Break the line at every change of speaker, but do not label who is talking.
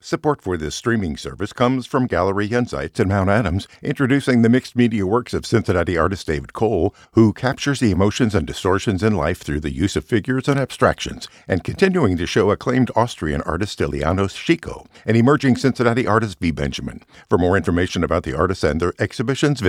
Support for this streaming service comes from Gallery Insights in Mount Adams, introducing the mixed media works of Cincinnati artist David Cole, who captures the emotions and distortions in life through the use of figures and abstractions, and continuing to show acclaimed Austrian artist Ilianos Chico and emerging Cincinnati artist V. Benjamin. For more information about the artists and their exhibitions,